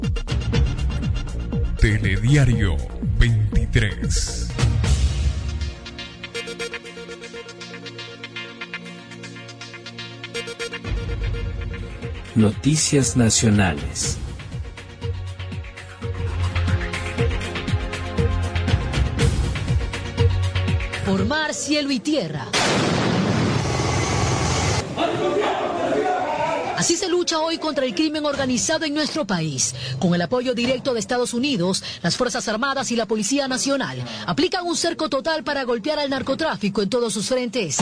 Telediario 23. Noticias nacionales. Por mar, cielo y tierra. Así se lucha hoy contra el crimen organizado en nuestro país. Con el apoyo directo de Estados Unidos, las Fuerzas Armadas y la Policía Nacional aplican un cerco total para golpear al narcotráfico en todos sus frentes.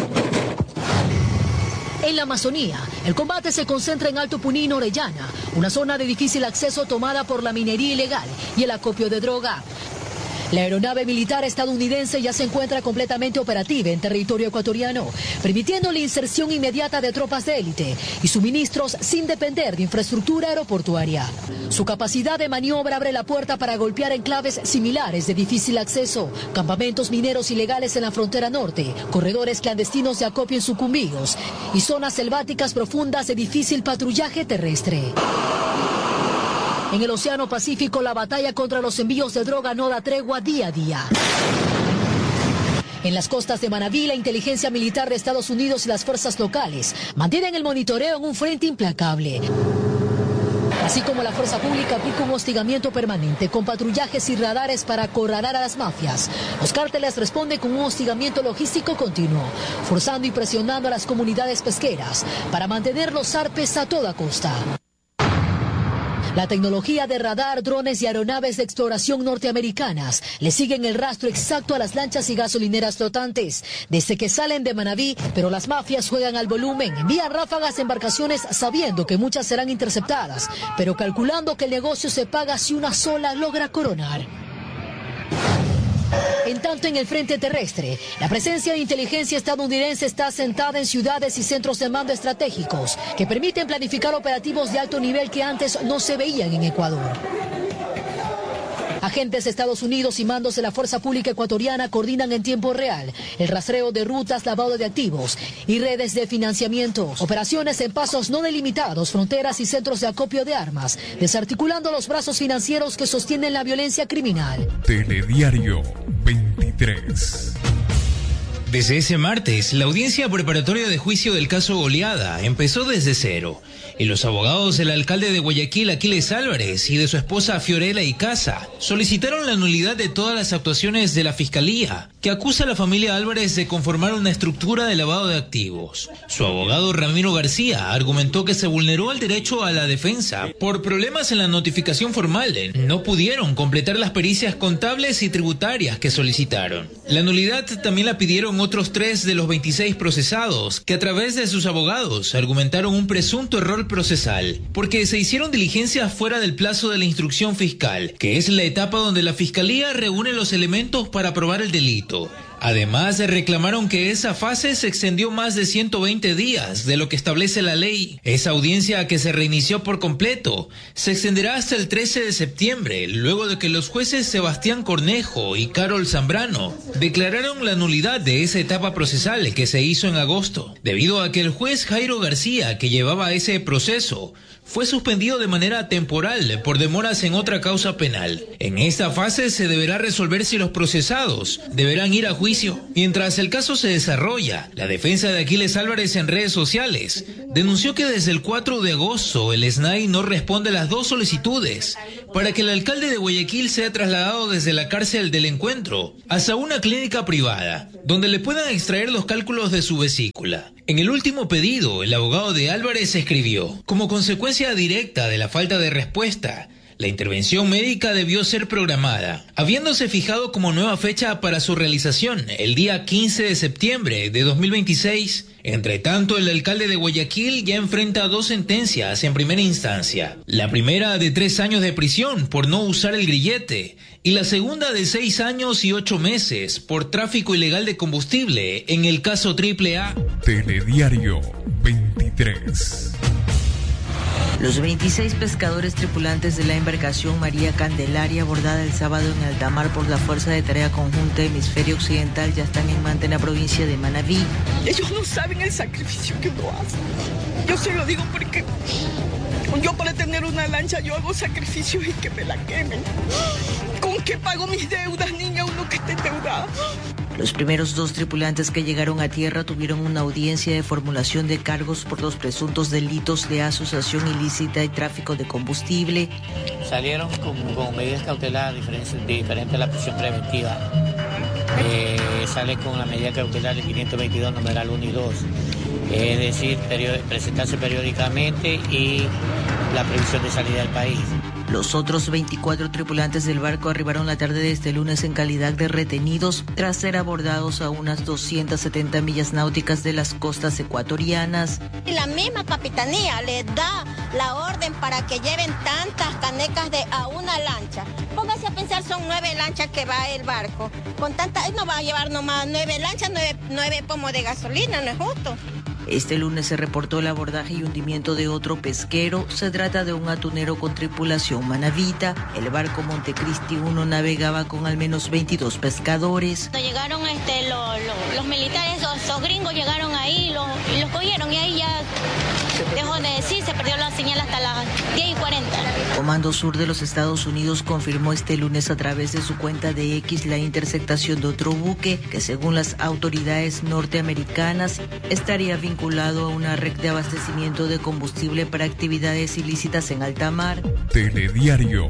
En la Amazonía, el combate se concentra en Alto Puní, Orellana, una zona de difícil acceso tomada por la minería ilegal y el acopio de droga. La aeronave militar estadounidense ya se encuentra completamente operativa en territorio ecuatoriano, permitiendo la inserción inmediata de tropas de élite y suministros sin depender de infraestructura aeroportuaria. Su capacidad de maniobra abre la puerta para golpear enclaves similares de difícil acceso, campamentos mineros ilegales en la frontera norte, corredores clandestinos de acopio en sucumbíos y zonas selváticas profundas de difícil patrullaje terrestre. En el Océano Pacífico, la batalla contra los envíos de droga no da tregua día a día. En las costas de Manabí, la inteligencia militar de Estados Unidos y las fuerzas locales mantienen el monitoreo en un frente implacable. Así como la fuerza pública aplica un hostigamiento permanente con patrullajes y radares para acorralar a las mafias, los cárteles responden con un hostigamiento logístico continuo, forzando y presionando a las comunidades pesqueras para mantener los zarpes a toda costa. La tecnología de radar, drones y aeronaves de exploración norteamericanas le siguen el rastro exacto a las lanchas y gasolineras flotantes, desde que salen de Manabí, pero las mafias juegan al volumen, envían ráfagas de embarcaciones sabiendo que muchas serán interceptadas, pero calculando que el negocio se paga si una sola logra coronar. En tanto, en el frente terrestre, la presencia de inteligencia estadounidense está asentada en ciudades y centros de mando estratégicos que permiten planificar operativos de alto nivel que antes no se veían en Ecuador. Agentes de Estados Unidos y mandos de la Fuerza Pública Ecuatoriana coordinan en tiempo real el rastreo de rutas, lavado de activos y redes de financiamiento. Operaciones en pasos no delimitados, fronteras y centros de acopio de armas, desarticulando los brazos financieros que sostienen la violencia criminal. Telediario 23. Desde ese martes, la audiencia preparatoria de juicio del caso Goleada empezó desde cero. Y los abogados del alcalde de Guayaquil, Aquiles Álvarez, y de su esposa Fiorella Icaza solicitaron la nulidad de todas las actuaciones de la Fiscalía, que acusa a la familia Álvarez de conformar una estructura de lavado de activos. Su abogado Ramiro García argumentó que se vulneró el derecho a la defensa por problemas en la notificación formal. No pudieron completar las pericias contables y tributarias que solicitaron. La nulidad también la pidieron otros 3 de los 26 procesados, que a través de sus abogados argumentaron un presunto error procesal, porque se hicieron diligencias fuera del plazo de la instrucción fiscal, que es la etapa donde la Fiscalía reúne los elementos para probar el delito. Además, reclamaron que esa fase se extendió más de 120 días de lo que establece la ley. Esa audiencia, que se reinició por completo, se extenderá hasta el 13 de septiembre, luego de que los jueces Sebastián Cornejo y Carol Zambrano declararon la nulidad de esa etapa procesal que se hizo en agosto, debido a que el juez Jairo García, que llevaba ese proceso, fue suspendido de manera temporal por demoras en otra causa penal. En esta fase se deberá resolver si los procesados deberán ir a juicio. Mientras el caso se desarrolla, la defensa de Aquiles Álvarez en redes sociales denunció que desde el 4 de agosto el SNAI no responde a las 2 solicitudes para que el alcalde de Guayaquil sea trasladado desde la cárcel del Encuentro hasta una clínica privada, donde le puedan extraer los cálculos de su vesícula. En el último pedido, el abogado de Álvarez escribió: como consecuencia directa de la falta de respuesta, la intervención médica debió ser programada, habiéndose fijado como nueva fecha para su realización el día 15 de septiembre de 2026. Entre tanto, el alcalde de Guayaquil ya enfrenta 2 sentencias en primera instancia. La primera de 3 años de prisión por no usar el grillete y la segunda de 6 años y 8 meses por tráfico ilegal de combustible en el caso AAA. Telediario 23. Los 26 pescadores tripulantes de la embarcación María Candelaria, abordada el sábado en alta mar por la Fuerza de Tarea Conjunta Hemisferio Occidental, ya están en Manta, en la provincia de Manabí. Ellos no saben el sacrificio que uno hace. Yo se lo digo porque Yo para tener una lancha yo hago sacrificios y que me la quemen. ¿Con qué pago mis deudas, niña, uno que esté endeudada? Los primeros 2 tripulantes que llegaron a tierra tuvieron una audiencia de formulación de cargos por los presuntos delitos de asociación ilícita y tráfico de combustible. Salieron con medidas cautelares diferentes a la prisión preventiva. Sale con la medida cautelar de 522, numeral 1 y 2. Es decir, presentarse periódicamente y la previsión de salida del país. Los otros 24 tripulantes del barco arribaron la tarde de este lunes en calidad de retenidos tras ser abordados a unas 270 millas náuticas de las costas ecuatorianas. La misma capitanía les da la orden para que lleven tantas canecas a una lancha. Póngase a pensar, son 9 lanchas que va el barco. Con tanta, no va a llevar nomás 9 lanchas, 9 pomos de gasolina, no es justo. Este lunes se reportó el abordaje y hundimiento de otro pesquero. Se trata de un atunero con tripulación manabita. El barco Montecristi 1 navegaba con al menos 22 pescadores. Llegaron los militares, esos gringos llegaron ahí y los cogieron y ahí ya dejó de decir, se perdió la señal hasta las 10:40. Comando Sur de los Estados Unidos confirmó este lunes a través de su cuenta de X la interceptación de otro buque que, según las autoridades norteamericanas, estaría vinculado a una red de abastecimiento de combustible para actividades ilícitas en alta mar. Telediario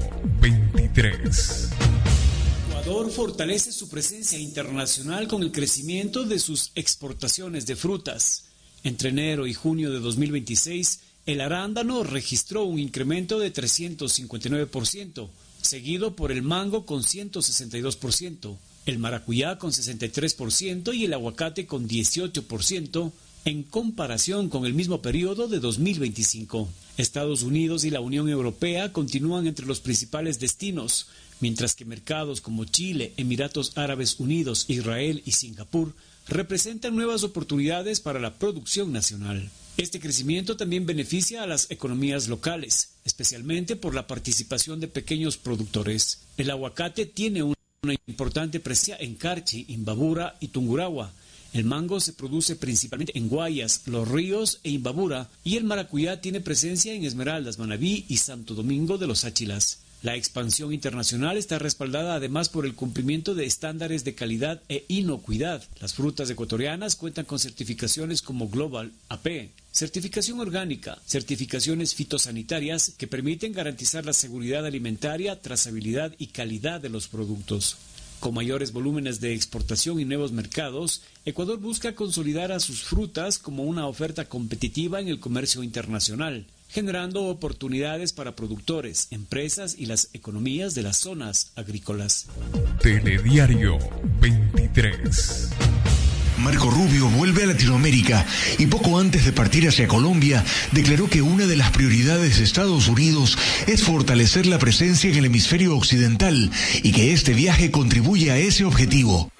23. Ecuador fortalece su presencia internacional con el crecimiento de sus exportaciones de frutas. Entre enero y junio de 2026, el arándano registró un incremento de 359%, seguido por el mango con 162%, el maracuyá con 63% y el aguacate con 18%, en comparación con el mismo periodo de 2025. Estados Unidos y la Unión Europea continúan entre los principales destinos, mientras que mercados como Chile, Emiratos Árabes Unidos, Israel y Singapur representan nuevas oportunidades para la producción nacional. Este crecimiento también beneficia a las economías locales, especialmente por la participación de pequeños productores. El aguacate tiene una importante presencia en Carchi, Imbabura y Tungurahua. El mango se produce principalmente en Guayas, Los Ríos e Imbabura, y el maracuyá tiene presencia en Esmeraldas, Manabí y Santo Domingo de los Áchilas. La expansión internacional está respaldada además por el cumplimiento de estándares de calidad e inocuidad. Las frutas ecuatorianas cuentan con certificaciones como Global AP, certificación orgánica, certificaciones fitosanitarias que permiten garantizar la seguridad alimentaria, trazabilidad y calidad de los productos. Con mayores volúmenes de exportación y nuevos mercados, Ecuador busca consolidar a sus frutas como una oferta competitiva en el comercio internacional, generando oportunidades para productores, empresas y las economías de las zonas agrícolas. Telediario 23. Marco Rubio vuelve a Latinoamérica y poco antes de partir hacia Colombia declaró que una de las prioridades de Estados Unidos es fortalecer la presencia en el hemisferio occidental y que este viaje contribuye a ese objetivo.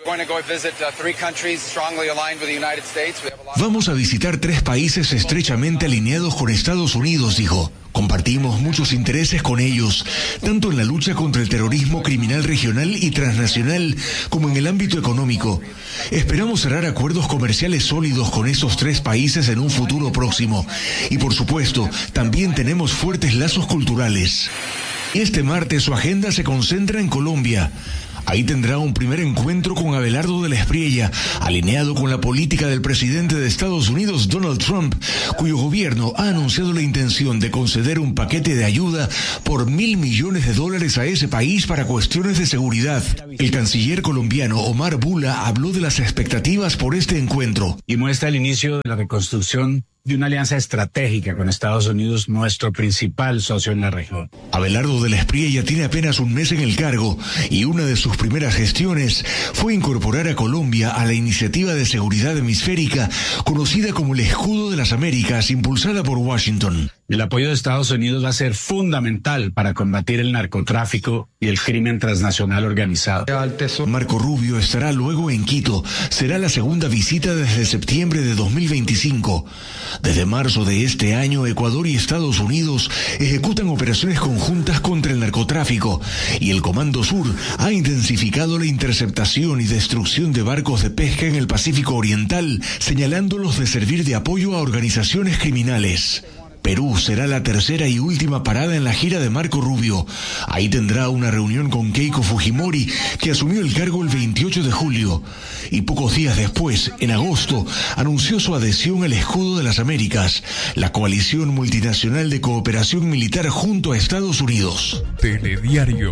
Vamos a visitar 3 países estrechamente alineados con Estados Unidos, dijo. Compartimos muchos intereses con ellos, tanto en la lucha contra el terrorismo criminal regional y transnacional como en el ámbito económico. Esperamos cerrar acuerdos comerciales sólidos con esos 3 países en un futuro próximo. Y por supuesto, también tenemos fuertes lazos culturales. Este martes su agenda se concentra en Colombia. Ahí tendrá un primer encuentro con Abelardo de la Espriella, alineado con la política del presidente de Estados Unidos, Donald Trump, cuyo gobierno ha anunciado la intención de conceder un paquete de ayuda por $1.000 millones a ese país para cuestiones de seguridad. El canciller colombiano Omar Bula habló de las expectativas por este encuentro. Y muestra el inicio de la reconstrucción de una alianza estratégica con Estados Unidos, nuestro principal socio en la región. Abelardo de la Espriella tiene apenas un mes en el cargo y una de sus primeras gestiones fue incorporar a Colombia a la iniciativa de seguridad hemisférica conocida como el Escudo de las Américas, impulsada por Washington. El apoyo de Estados Unidos va a ser fundamental para combatir el narcotráfico y el crimen transnacional organizado. Marco Rubio estará luego en Quito. Será la segunda visita desde septiembre de 2025. Desde marzo de este año, Ecuador y Estados Unidos ejecutan operaciones conjuntas contra el narcotráfico y el Comando Sur ha intensificado la interceptación y destrucción de barcos de pesca en el Pacífico Oriental, señalándolos de servir de apoyo a organizaciones criminales. Perú será la tercera y última parada en la gira de Marco Rubio. Ahí tendrá una reunión con Keiko Fujimori, que asumió el cargo el 28 de julio. Y pocos días después, en agosto, anunció su adhesión al Escudo de las Américas, la coalición multinacional de cooperación militar junto a Estados Unidos. Telediario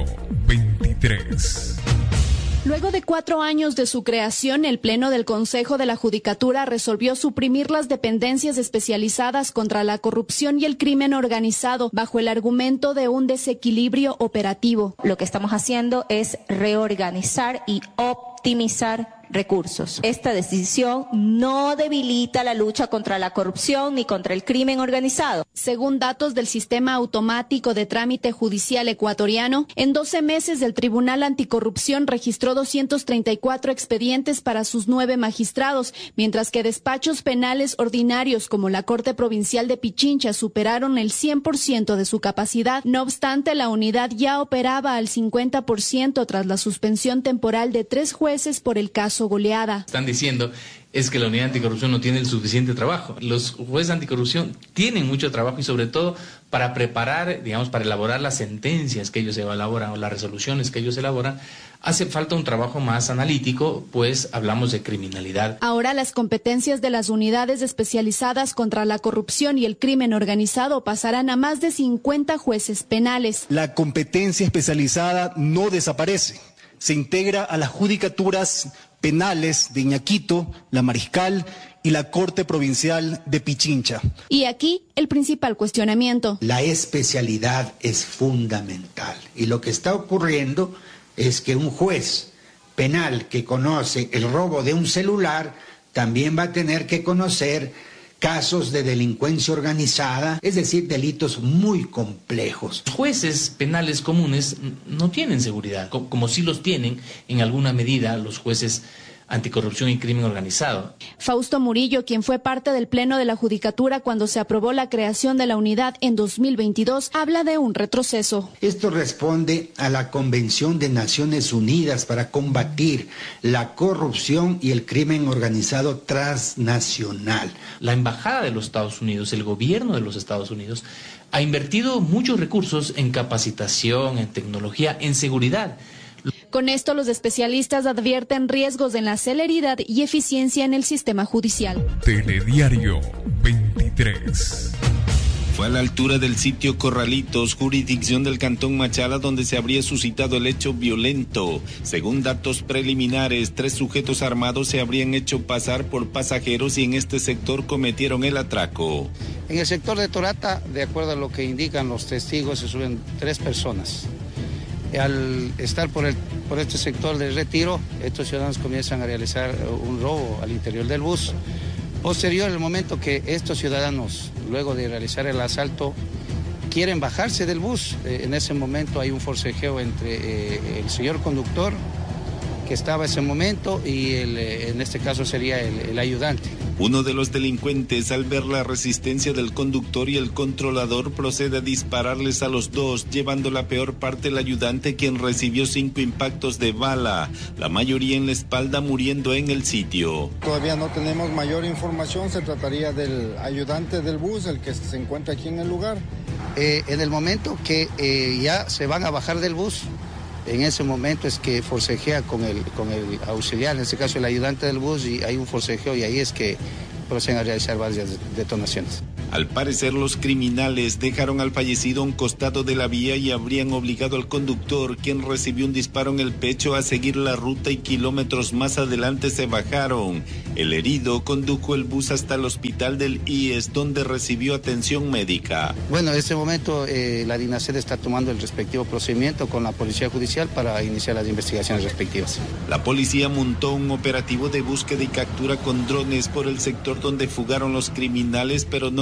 23. Luego de 4 años de su creación, el Pleno del Consejo de la Judicatura resolvió suprimir las dependencias especializadas contra la corrupción y el crimen organizado bajo el argumento de un desequilibrio operativo. Lo que estamos haciendo es reorganizar y optimizar recursos. Esta decisión no debilita la lucha contra la corrupción ni contra el crimen organizado. Según datos del Sistema Automático de Trámite Judicial Ecuatoriano, en 12 meses el Tribunal Anticorrupción registró 234 expedientes para sus 9 magistrados, mientras que despachos penales ordinarios como la Corte Provincial de Pichincha superaron el 100% de su capacidad. No obstante, la unidad ya operaba al 50% tras la suspensión temporal de 3 jueces por el caso Goleada. Están diciendo es que la unidad anticorrupción no tiene el suficiente trabajo. Los jueces anticorrupción tienen mucho trabajo y sobre todo para preparar, para elaborar las sentencias que ellos elaboran o las resoluciones que ellos elaboran, hace falta un trabajo más analítico, pues hablamos de criminalidad. Ahora las competencias de las unidades especializadas contra la corrupción y el crimen organizado pasarán a más de 50 jueces penales. La competencia especializada no desaparece. Se integra a las judicaturas penales de Iñaquito, La Mariscal y la Corte Provincial de Pichincha. Y aquí el principal cuestionamiento. La especialidad es fundamental y lo que está ocurriendo es que un juez penal que conoce el robo de un celular también va a tener que conocer casos de delincuencia organizada, es decir, delitos muy complejos. Los jueces penales comunes no tienen seguridad, como sí los tienen en alguna medida los jueces anticorrupción y crimen organizado. Fausto Murillo, quien fue parte del Pleno de la Judicatura cuando se aprobó la creación de la unidad en 2022, habla de un retroceso. Esto responde a la Convención de Naciones Unidas para combatir la corrupción y el crimen organizado transnacional. La Embajada de los Estados Unidos, el gobierno de los Estados Unidos, ha invertido muchos recursos en capacitación, en tecnología, en seguridad. Con esto, los especialistas advierten riesgos en la celeridad y eficiencia en el sistema judicial. Telediario 23. Fue a la altura del sitio Corralitos, jurisdicción del Cantón Machala, donde se habría suscitado el hecho violento. Según datos preliminares, 3 sujetos armados se habrían hecho pasar por pasajeros y en este sector cometieron el atraco. En el sector de Torata, de acuerdo a lo que indican los testigos, se suben 3 personas. Al estar por este sector de retiro, estos ciudadanos comienzan a realizar un robo al interior del bus. Posterior, el momento que estos ciudadanos, luego de realizar el asalto, quieren bajarse del bus, en ese momento hay un forcejeo entre el señor conductor, que estaba en ese momento, y en este caso sería el ayudante. Uno de los delincuentes, al ver la resistencia del conductor y el controlador, procede a dispararles a los dos, llevando la peor parte el ayudante, quien recibió 5 impactos de bala, la mayoría en la espalda, muriendo en el sitio. Todavía no tenemos mayor información, se trataría del ayudante del bus, el que se encuentra aquí en el lugar. En el momento que ya se van a bajar del bus, en ese momento es que forcejea con el auxiliar, en este caso el ayudante del bus, y hay un forcejeo y ahí es que proceden a realizar varias detonaciones. Al parecer, los criminales dejaron al fallecido a un costado de la vía y habrían obligado al conductor, quien recibió un disparo en el pecho, a seguir la ruta y kilómetros más adelante se bajaron. El herido condujo el bus hasta el hospital del IES, donde recibió atención médica. Bueno, en este momento la DINASED está tomando el respectivo procedimiento con la Policía Judicial para iniciar las investigaciones respectivas. La policía montó un operativo de búsqueda y captura con drones por el sector donde fugaron los criminales, pero no